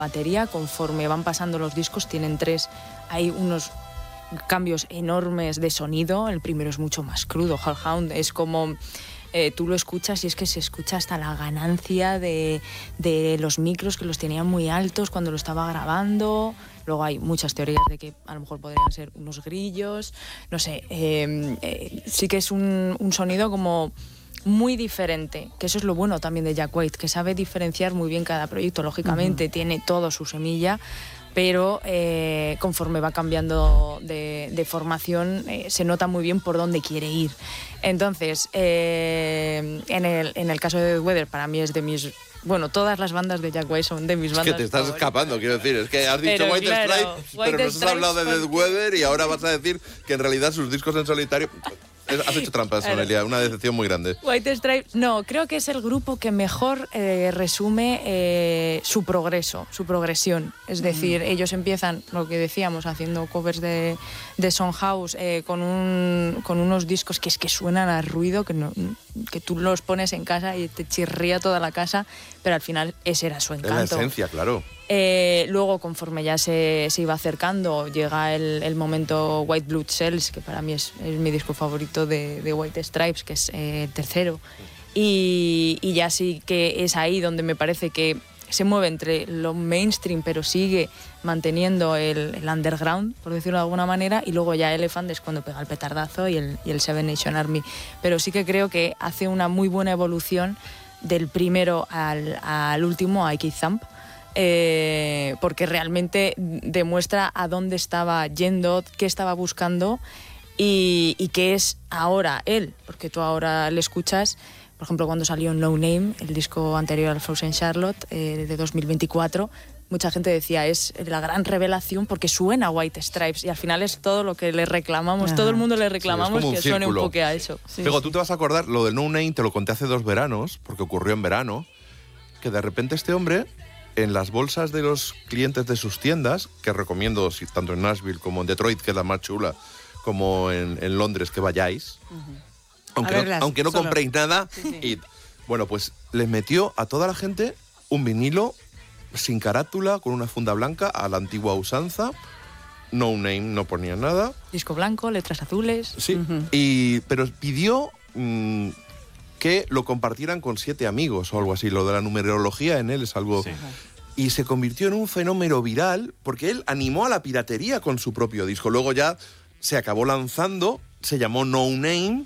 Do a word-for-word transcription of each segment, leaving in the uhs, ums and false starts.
batería, conforme van pasando los discos, tienen tres, hay unos cambios enormes de sonido. El primero es mucho más crudo, Hellhound es como... Eh, tú lo escuchas y es que se escucha hasta la ganancia de, de los micros, que los tenían muy altos cuando lo estaba grabando. Luego hay muchas teorías de que a lo mejor podrían ser unos grillos, no sé, eh, eh, sí que es un, un sonido como... muy diferente, que eso es lo bueno también de Jack White, que sabe diferenciar muy bien cada proyecto. Lógicamente uh-huh. tiene todo su semilla, pero eh, conforme va cambiando de, de formación eh, se nota muy bien por dónde quiere ir. Entonces, eh, en, el, en el caso de Dead Weather, para mí es de mis... Bueno, todas las bandas de Jack White son de mis bandas. Es que te estás favoritas. escapando, quiero decir. Es que has dicho pero, White claro, Stripes, White pero nos has hablado de Dead Weather y ahora vas a decir que en realidad sus discos en solitario... Has hecho trampas, Noelia, una decepción muy grande. White Stripes, no, creo que es el grupo que mejor eh, resume eh, su progreso, su progresión. Es decir, mm. ellos empiezan, lo que decíamos, haciendo covers de, de Soundhouse eh, con, un, con unos discos que es que suenan a ruido, que, no, que tú los pones en casa y te chirría toda la casa, pero al final ese era su encanto. Es la esencia, claro. Eh, luego, conforme ya se, se iba acercando, llega el, el momento White Blood Cells, que para mí es, es mi disco favorito de, de White Stripes, que es eh, el tercero. Y, y ya sí que es ahí donde me parece que se mueve entre lo mainstream, pero sigue manteniendo el, el underground, por decirlo de alguna manera, y luego ya Elephant es cuando pega el petardazo y el, y el Seven Nation Army. Pero sí que creo que hace una muy buena evolución del primero al, al último, a Keith Thump. Eh, porque realmente demuestra a dónde estaba yendo, qué estaba buscando y, y qué es ahora él, porque tú ahora le escuchas, por ejemplo, cuando salió No Name, el disco anterior al Frozen Charlotte eh, de dos mil veinticuatro, mucha gente decía es la gran revelación porque suena White Stripes y al final es todo lo que le reclamamos, Ajá. todo el mundo le reclamamos sí, que suene un poco a eso. Sí, Pego, sí. Tú te vas a acordar, lo del No Name te lo conté hace dos veranos, porque ocurrió en verano, que de repente este hombre... en las bolsas de los clientes de sus tiendas, que recomiendo tanto en Nashville como en Detroit, que es la más chula, como en, en Londres, que vayáis, uh-huh. aunque, verlas, no, aunque no solo. compréis nada, sí, sí. id. Bueno, pues les metió a toda la gente un vinilo sin carátula, con una funda blanca, a la antigua usanza, No Name, no ponía nada. Disco blanco, letras azules. Sí, uh-huh. y, pero pidió... Mmm, que lo compartieran con siete amigos o algo así. Lo de la numerología en él es algo... Sí. Y se convirtió en un fenómeno viral porque él animó a la piratería con su propio disco. Luego ya se acabó lanzando, se llamó No Name,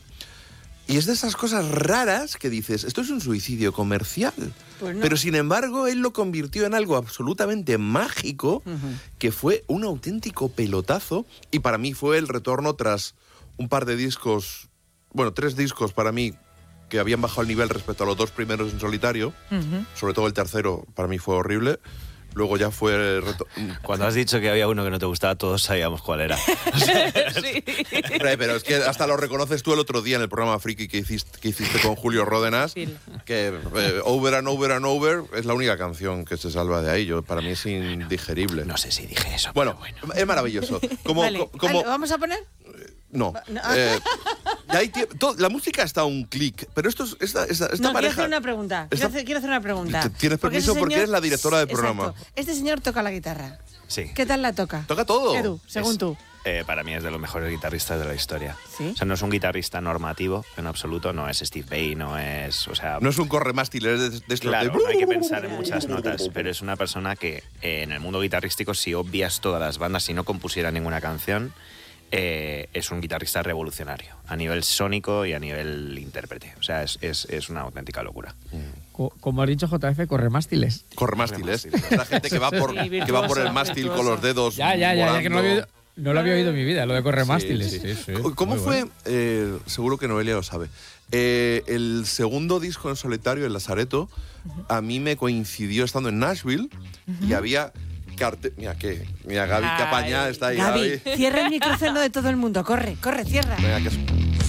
y es de esas cosas raras que dices, esto es un suicidio comercial. Pues no. Pero sin embargo, él lo convirtió en algo absolutamente mágico, uh-huh. que fue un auténtico pelotazo, y para mí fue el retorno tras un par de discos, bueno, tres discos para mí, que habían bajado el nivel respecto a los dos primeros en solitario, uh-huh. sobre todo el tercero para mí fue horrible, luego ya fue... Reto... Cuando has dicho que había uno que no te gustaba, todos sabíamos cuál era. Sí. Pero es que hasta lo reconoces tú el otro día en el programa Friki que hiciste, que hiciste con Julio Ródenas, sí. que eh, Over and Over and Over es la única canción que se salva de ahí. Yo, para mí es indigerible. No sé si dije eso, bueno, bueno. es maravilloso. Como, vale. como... ¿Vamos a poner? No. no. Eh, hay todo, la música está a un clic, pero esto es, esta, esta, esta no, pareja... quiero hacer una pregunta. Esta, quiero, hacer, quiero hacer una pregunta. Tienes permiso porque, porque señor, eres la directora del programa. Exacto. Este señor toca la guitarra. Sí. ¿Qué tal la toca? Toca todo. Edu, según es, tú. Eh, para mí es de los mejores guitarristas de la historia. ¿Sí? O sea, no es un guitarrista normativo, en absoluto. No es Steve Vai, no es... O sea, no es un corremástil, es de, de esto claro, de... no hay que pensar en muchas notas, pero es una persona que eh, en el mundo guitarrístico, si obvias todas las bandas, si no compusiera ninguna canción... Eh, es un guitarrista revolucionario a nivel sónico y a nivel intérprete. O sea, es, es, es una auténtica locura. Co- como ha dicho J F, corremástiles. Corremástiles. La gente que va por, sí, virtuoso, que va por el mástil virtuoso. Con los dedos. Ya, ya, ya, ya que no lo había oído, no lo había oído en mi vida, lo de corremástiles. Sí, sí, sí, sí. ¿Cómo Muy fue? Bueno. Eh, seguro que Noelia lo sabe. Eh, el segundo disco en solitario, El Lazareto, uh-huh. a mí me coincidió estando en Nashville uh-huh. y había... Carte... Mira, ¿qué? Mira, Gaby, que apañada está ahí. Gaby, Gaby, cierra el micrófono de todo el mundo. Corre, corre, cierra. Venga, que es...